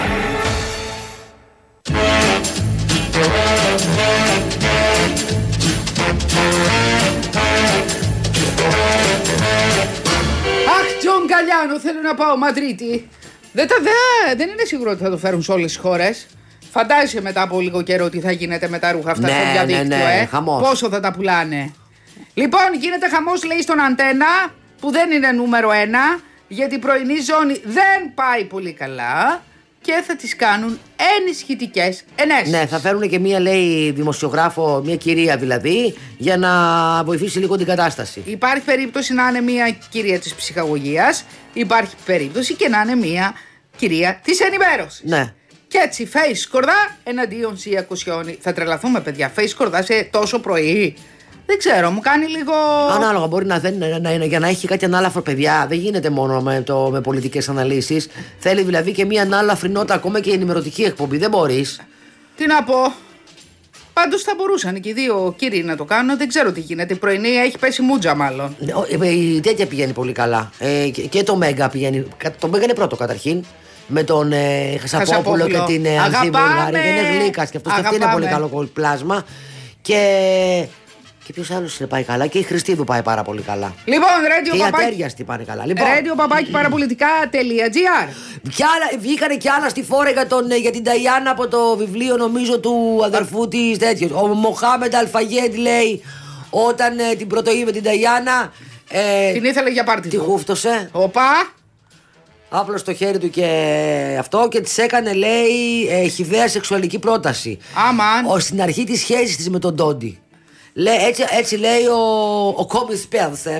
Αχ, Τζον Γκαλιάνο, θέλω να πάω Μαδρίτη. Δεν, τα, δε, δεν είναι σίγουρο ότι θα το φέρουν σε όλες τις χώρες. Φαντάζεσαι μετά από λίγο καιρό τι θα γίνεται με τα ρούχα αυτά, ναι, στο διαδίκτυο, ναι, ναι, ε. Χαμός. Πόσο θα τα πουλάνε. Λοιπόν, γίνεται χαμός, λέει, στον Αντένα, που δεν είναι νούμερο ένα, γιατί η πρωινή ζώνη δεν πάει πολύ καλά και θα τις κάνουν ενισχυτικές ενέσεις. Ναι, θα φέρουν και μία, λέει, δημοσιογράφο, μία κυρία δηλαδή, για να βοηθήσει λίγο την κατάσταση. Υπάρχει περίπτωση να είναι μία κυρία της ψυχαγωγίας, υπάρχει περίπτωση και να είναι μία κυρία της ενημέρωσης. Ναι. Και έτσι, φέι σκορδά εναντίον Σία Κοσιόνι. Θα τρελαθούμε, παιδιά. Φέι σκορδά σε τόσο πρωί. Δεν ξέρω, μου κάνει λίγο. Ανάλογα, μπορεί να, δεν, να, να, για να έχει κάτι ανάλαφρο, παιδιά. Δεν γίνεται μόνο με, το, με πολιτικές αναλύσεις. Θέλει δηλαδή και μία ανάλαφρη νότα, ακόμα και η ενημερωτική εκπομπή. Δεν μπορείς. Τι να πω. Πάντως θα μπορούσαν και οι δύο κύριοι να το κάνουν. Δεν ξέρω τι γίνεται. Η πρωινή έχει πέσει μούτζα, μάλλον. Η τέτοια πηγαίνει πολύ καλά. Ε, και, και το Μέγκα πηγαίνει. Το Μέγκα είναι πρώτο καταρχήν. Με τον ε, Χασαπόπουλο και την ε, Ανθή Βουλγάρη. Και είναι γλύκας και αυτό και αυτή είναι πολύ καλό πλάσμα. Και. Και ποιος άλλος πάει καλά, και η Χριστίδου πάει πάρα πολύ καλά. Λοιπόν, Radio και παπάκι... οι ατέριαστοι πάνε καλά. Λοιπόν, Radio παπάκι παραπολιτικά.gr. Βγήκανε κι άλλα στη φόρα για, τον, για την Ταϊάννα από το βιβλίο, νομίζω, του αδερφού της τέτοιο. Ο Μοχάμεντ Αλφαγέντ λέει όταν ε, την πρωτοείδε με την Ταϊάννα. Ε, την ήθελε για πάρτι. Τη χούφτωσε. Οπα. Άπλωσε το χέρι του και αυτό και της έκανε, λέει, ε, χυδαία σεξουαλική πρόταση. Αμάν. Ο, στην αρχή της σχέσης της με τον Ντόντι. Λέ, έτσι, έτσι λέει ο, ο Κόμπι Σπένσερ.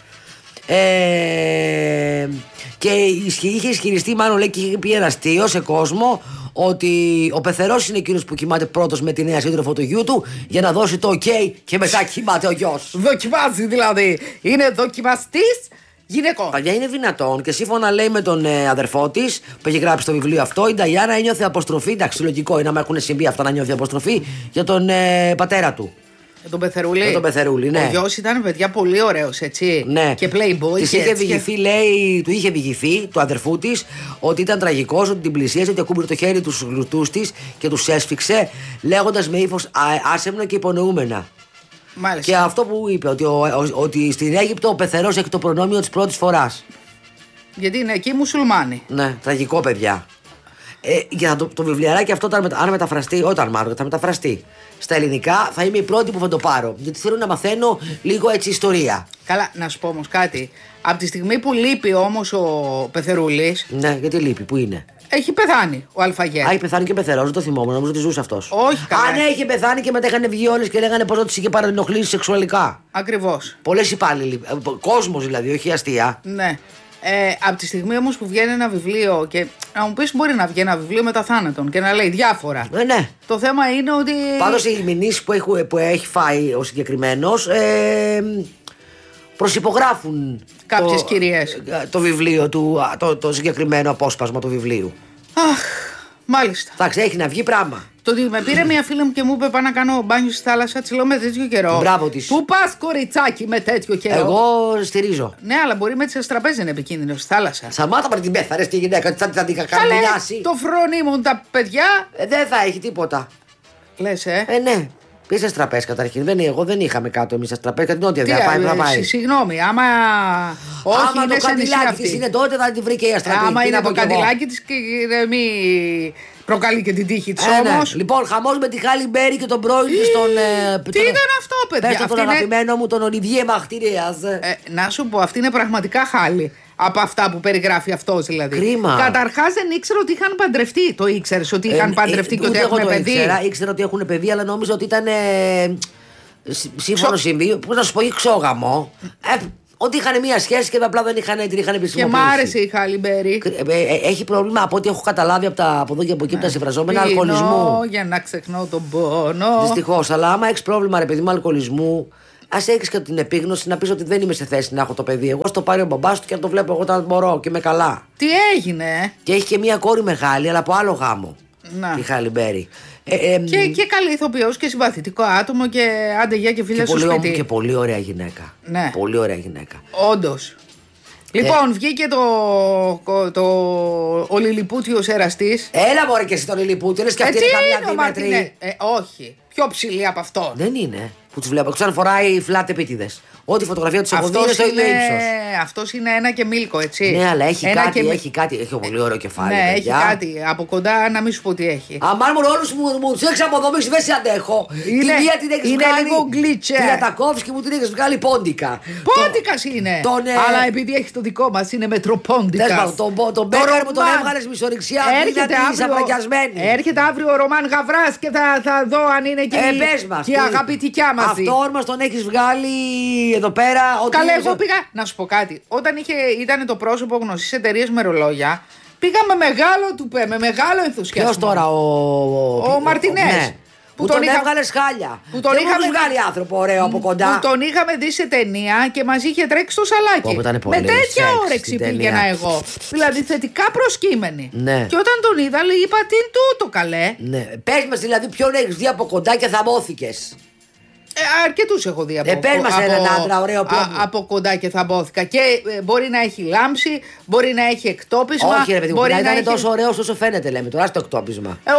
Ε, και είχε ισχυριστεί, μάλλον λέει, και είχε πει ένα αστείο σε κόσμο, ότι ο πεθερός είναι εκείνος που κοιμάται πρώτος με τη νέα σύντροφο του γιού του για να δώσει το ok και μετά κοιμάται ο γιος. Δοκιμάζει δηλαδή. Είναι δοκιμαστής γυναικών. Παλιά είναι δυνατόν και σύμφωνα, λέει, με τον ε, αδερφό της που έχει γράψει το βιβλίο αυτό, η Νταϊάννα ένιωθε αποστροφή. Εντάξει, λογικό είναι να έχουν συμβεί αυτά, να νιώθει αποστροφή για τον ε, πατέρα του. Με τον Πεθερούλη. Με τον Πεθερούλη, ναι. Ο γιος ήταν, παιδιά, πολύ ωραίος, έτσι. Ναι. Και playboy. Της είχε διηγηθεί, και... λέει, του είχε διηγηθεί, του αδερφού της, ότι ήταν τραγικός, ότι την πλησίασε, ότι ακούμπησε το χέρι του στους γλουτούς της και τους έσφιξε, λέγοντας με ύφος άσεμνα και υπονοούμενα. Μάλιστα. Και αυτό που είπε, ότι, ο, ο, ότι στην Αίγυπτο ο πεθερός έχει το προνόμιο της πρώτης φοράς. Γιατί είναι εκεί μουσουλμάνοι. Ναι, τραγικό, παιδιά. Ε, για το, το βιβλιαράκι αυτό, όταν, αν μεταφραστεί, όταν μάλλον θα μεταφραστεί στα ελληνικά, θα είμαι η πρώτη που θα το πάρω. Γιατί θέλω να μαθαίνω λίγο έτσι ιστορία. Καλά, να σου πω όμως κάτι. Από τη στιγμή που λείπει όμως ο Πεθερούλης. Ναι, γιατί λείπει, πού είναι? Έχει πεθάνει ο Αλφαγέ. Α, έχει πεθάνει και πεθερός, δεν το θυμόμουν, νομίζω ότι ζούσε αυτός. Όχι, καλά. Αν έχει πεθάνει και μετά είχαν βγει όλες και λέγανε πως τους είχε παρενοχλήσει σεξουαλικά. Ακριβώς. Πολλές υπάλληλοι. Κόσμος δηλαδή, όχι αστεία. Ναι. Ε, από τη στιγμή όμως που βγαίνει ένα βιβλίο και να μου πεις, μπορεί να βγει ένα βιβλίο μετά θάνατον και να λέει διάφορα. Ε, ναι. Το θέμα είναι ότι. Πάντως οι μηνύσεις που, έχει, που έχει φάει ο συγκεκριμένος ε, προσυπογράφουν κάποιες το, κυρίες το βιβλίο του, το, το συγκεκριμένο απόσπασμα του βιβλίου. Αχ, μάλιστα. Εντάξει, έχει να βγει πράγμα. Το ότι με πήρε μια φίλη μου και μου είπε πάω να κάνω μπάνιο στη θάλασσα, τη λέω με τέτοιο καιρό. Μπράβο της. Πού πας, κοριτσάκι, με τέτοιο καιρό? Εγώ στηρίζω. Ναι, αλλά μπορεί με τις τραπέζι να είναι επικίνδυνο στη θάλασσα. Σταμάτα με την πέθαρε τη γυναίκα, θα την καρδιλιάσει. Το φρόνιμον τα παιδιά. Ε, δεν θα έχει τίποτα. Λες, ε. Ε, ναι. Πήσε τραπέζι καταρχήν. Δεν, εγώ δεν είχαμε κάτω εμείς στα τραπέζι. Κάτι νότια δεν πάει. Θα πάει. Συγγνώμη, άμα. Όχι, άμα είναι το καντιλάκι της είναι τότε θα την βρει και η αστραπή. Άμα είναι το καντιλάκι της και μη προκαλεί και την τύχη της ε, όμως. Ναι. Λοιπόν, χαμός με τη Χάλι Μπέρι και τον πρώην της τον. Ε, τι τον, ήταν αυτό, παιδιά? Πες τον αγαπημένο είναι... μου, τον Ολιβιέ Μαχτηρέας. Ε, να σου πω, αυτή είναι πραγματικά χάλι. Από αυτά που περιγράφει αυτός δηλαδή. Κρίμα. Καταρχάς δεν ήξερα ότι είχαν παντρευτεί. Το ήξερες ότι είχαν ε, παντρευτεί ε, και ότι έχουν παιδί? Ήξερα, ήξερα ότι έχουν παιδί, αλλά νόμιζα ότι ήταν. Ε, σύμφωνο Ξο... συμβεί. Πώς να σου πω, ή ξόγαμο. Ε, ότι είχαν μία σχέση και απλά δεν είχαν, την είχαν επισημοποιήσει. Και μ' άρεσε η Χάλι Μπέρι. Έχει πρόβλημα από ό,τι έχω καταλάβει από, τα, από εδώ και από εκεί, ναι, τα συμφραζόμενα αλκοολισμού. Για να ξεχνώ τον πόνο. Δυστυχώς, αλλά άμα έχει πρόβλημα, ρε παιδί μου, αλκοολισμού, ας έχεις και την επίγνωση να πεις ότι δεν είμαι σε θέση να έχω το παιδί. Εγώ στο πάρει ο μπαμπάς του και να το βλέπω εγώ όταν μπορώ και είμαι καλά. Τι έγινε? Και έχει και μία κόρη μεγάλη, αλλά από άλλο γάμο. Να. Η Χάλι Μπέρι. Ε, ε, και, και καλή ηθοποιός και συμπαθητικό άτομο και άντε γεια και φίλια στο σπίτι. Και πολύ ωραία γυναίκα. Ναι. Πολύ ωραία γυναίκα. Όντως. Λοιπόν, ε, βγήκε το, το, το ο Λιλιπούτιος εραστής. Έλα μωρέ και εσύ τον Λιλιπούτιο, λες και αυτή είναι καμιά δίμετρη. Ε, όχι, πιο ψηλή από αυτό. Δεν είναι, που τους βλέπω, ξανά φοράει φλάτ επίτηδες. Ό,τι φωτογραφία του έχω δει είναι στο ίδιο ύψος. Αυτός είναι ένα και μίλκο, έτσι. Ναι, αλλά έχει ένα κάτι, και... έχει κάτι, έχει πολύ ωραίο κεφάλι. Ναι, παιδιά. έχει κάτι. Από κοντά να μην σου πω τι έχει. Αμάν μου όλους μου, μου τους έχεις αποδομήσει, δεν σε αντέχω. Είναι, τη μία την έχεις είναι βγάλει. λίγο γκλίτσε. Την Ατακόφσκι μου την έχεις βγάλει πόντικα. Πόντικας το, είναι. Τον, ε... Αλλά επειδή έχει το δικό μας είναι μετροπόντικας. Τον, τον, τον Μπέκαρ μου τον έβγαλες μισορυξιά. Έρχεται αύριο ο Ρωμάν Γαβράς και θα, θα δω αν είναι και, ε, και η αγαπητικιά μαζί. Αυτό μας τον έχεις βγάλει εδώ πέρα. Καλά, εγώ πήγα. Να σου πω κάτι. Όταν είχε, ήταν το πρόσωπο γνωστής εταιρείας με ρολόγια, πήγα με μεγάλο τουπέ, με μεγάλο ενθουσιασμό. Ποιος τώρα, ο. Ο, ο Μαρτινές. Ναι. Που τον, τον είχα... έβγαλε χάλια. Που τον είχαμε βγάλει άνθρωπο ωραίο από κοντά. Που τον είχαμε δει σε ταινία και μαζί είχε τρέξει στο σαλάκι. Με τέτοια όρεξη πήγαινα εγώ. Δηλαδή θετικά προσκύμενη. Ναι. Και όταν τον είδα, λέει, είπα τι είναι τούτο καλέ. Ναι. Πες μας δηλαδή ποιον έχεις δει από κοντά και θαμώθηκες. Ε, αρκετούς έχω δει από, ε, πες μας από, έναν άντρα ωραίο α, από κοντά και θαμπόθηκα. Και ε, μπορεί να έχει λάμψη, μπορεί να έχει εκτόπισμα. Όχι, ρε παιδί μου, μπορεί να να ήταν έχει... τόσο ωραίος όσο φαίνεται, λέμε. Τώρα στο εκτόπισμα. Ε,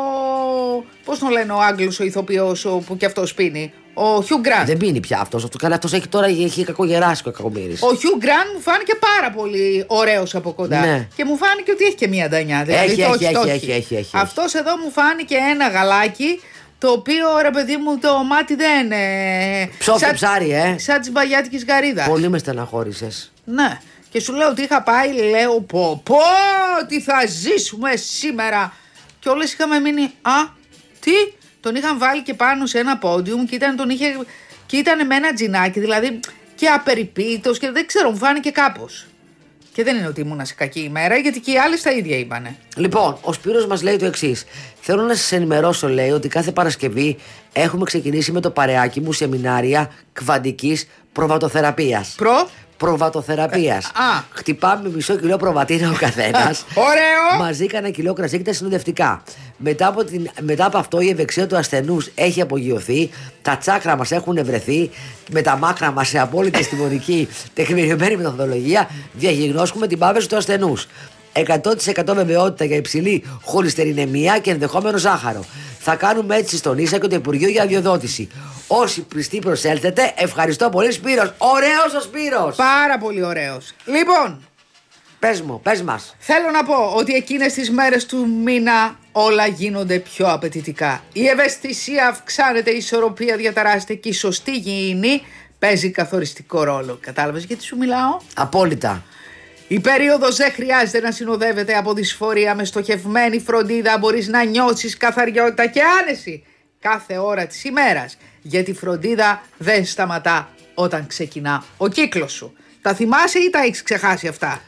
ο... Πώς τον λένε ο Άγγλος ο ηθοποιός που κι αυτός πίνει. Ο Χιου Γκραντ. Δεν πίνει πια αυτός. Αυτό, αυτός έχει τώρα έχει κακογεράσει ο κακομοίρης. Ο Χιου Γκραντ μου φάνηκε πάρα πολύ ωραίος από κοντά. Ναι. Και μου φάνηκε ότι έχει και μία ντανιά. Δηλαδή, έχει, το, έχει, το, έχει, το, έχει, έχει, έχει. Αυτός εδώ μου φάνηκε ένα γαλάκι. Το οποίο ρε παιδί μου το μάτι δεν. Ε, Ψόφι ψάρι, ε. Σαν τη μπαγιάτικη γαρίδα. Πολύ με στεναχώρησες. Ναι. Και σου λέω ότι είχα πάει, λέω πω πω τι θα ζήσουμε σήμερα. Και όλες είχαμε μείνει. Α, τι. Τον είχαν βάλει και πάνω σε ένα πόντιουμ και ήταν, τον είχε, και ήταν με ένα τζινάκι, δηλαδή και απεριποίητος και δεν ξέρω, μου φάνηκε κάπως. Και δεν είναι ότι ήμουνα σε κακή ημέρα, γιατί και οι άλλοι τα ίδια είπανε. Λοιπόν, ο Σπύρος μας λέει το εξής. Θέλω να σας ενημερώσω, λέει, ότι κάθε Παρασκευή έχουμε ξεκινήσει με το παρεάκι μου σεμινάρια κβαντικής προβατοθεραπείας. Προ? Προβατοθεραπείας. Α. Χτυπάμε μισό κιλό προβατίνα ο καθένας. Ωραίο! Μαζί κανένα κιλό κρασί και τα συνοδευτικά. Μετά από, την, μετά από αυτό η ευεξία του ασθενούς έχει απογειωθεί, τα τσάκρα μας έχουν βρεθεί, με τα μάκρα μας σε απόλυτη αισθημονική τεκμηριωμένη μεθοδολογία διαγνώσκουμε την πάβεση του ασθενούς. εκατό τοις εκατό βεβαιότητα για υψηλή χολυστερινεμία και ενδεχόμενο ζάχαρο. Θα κάνουμε έτσι στον Ίσα και το Υπουργείο για αδειοδότηση. Όσοι πιστοί προσέλθετε, ευχαριστώ πολύ, Σπύρος. Ωραίος ο Σπύρος. Πάρα πολύ ωραίος. Λοιπόν, πες μου, πες μας. Θέλω να πω ότι εκείνες τις μέρες του μήνα όλα γίνονται πιο απαιτητικά. Η ευαισθησία αυξάνεται, η ισορροπία διαταράσσεται και η σωστή υγιεινή παίζει καθοριστικό ρόλο. Κατάλαβες γιατί σου μιλάω? Απόλυτα. Η περίοδος δεν χρειάζεται να συνοδεύεται από δυσφορία. Με στοχευμένη φροντίδα μπορείς να νιώσεις καθαριότητα και άνεση κάθε ώρα της ημέρας. Γιατί η φροντίδα δεν σταματά όταν ξεκινά ο κύκλος σου. Τα θυμάσαι ή τα έχεις ξεχάσει αυτά?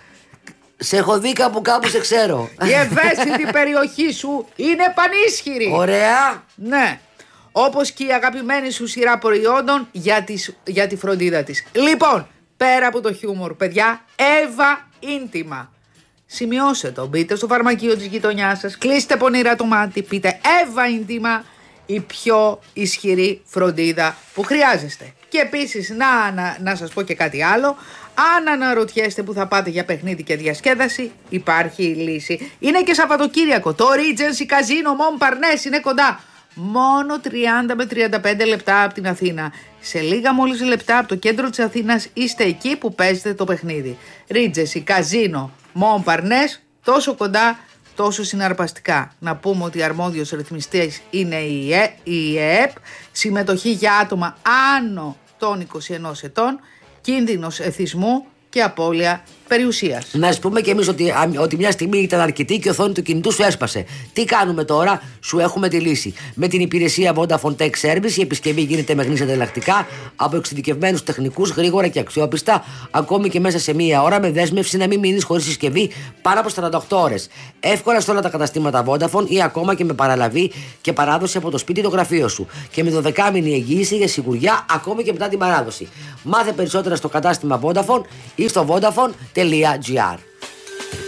Σε έχω δει κάπου κάπου, σε ξέρω. Η ευαίσθητη περιοχή σου είναι πανίσχυρη. Ωραία. Ναι. Όπως και η αγαπημένη σου σειρά προϊόντων για, τις, για τη φροντίδα της. Λοιπόν, πέρα από το χιούμορ, παιδιά, Εύα Ίντιμα. Σημειώστε το, μπείτε στο φαρμακείο της γειτονιάς σας, κλείστε πονηρά το μάτι, πείτε Εύα Ίντιμα, η πιο ισχυρή φροντίδα που χρειάζεστε. Και επίσης, να, να, να σας πω και κάτι άλλο, αν αναρωτιέστε που θα πάτε για παιχνίδι και διασκέδαση, υπάρχει η λύση. Είναι και Σαββατοκύριακο, το Regency Casino Montparnasse είναι κοντά. Μόνο τριάντα με τριάντα πέντε λεπτά από την Αθήνα. Σε λίγα μόλις λεπτά από το κέντρο της Αθήνας είστε εκεί που παίζετε το παιχνίδι. Regency Casino Montparnasse, τόσο κοντά, τόσο συναρπαστικά. Να πούμε ότι αρμόδιος ρυθμιστής είναι η, ε, η ΕΕΠ, συμμετοχή για άτομα άνω των είκοσι ενός ετών, κίνδυνος εθισμού και απώλεια περιουσίας. Να σου πούμε και εμείς ότι, ότι μια στιγμή ήταν αρκετή και η οθόνη του κινητού σου έσπασε. Τι κάνουμε τώρα? Σου έχουμε τη λύση. Με την υπηρεσία Vodafone Tech Service η επισκευή γίνεται με γνήσια ανταλλακτικά από εξειδικευμένους τεχνικούς, γρήγορα και αξιόπιστα, ακόμη και μέσα σε μία ώρα, με δέσμευση να μην μείνεις χωρίς συσκευή πάνω από σαράντα οκτώ ώρες. Εύκολα σε όλα τα καταστήματα Vodafone ή ακόμα και με παραλαβή και παράδοση από το σπίτι ή το γραφείο σου. Και με δωδεκάμηνη εγγύηση για σιγουριά ακόμη και μετά την παράδοση. Μάθε περισσότερα στο κατάστημα Vodafone ή στο vodafone τελεία gr.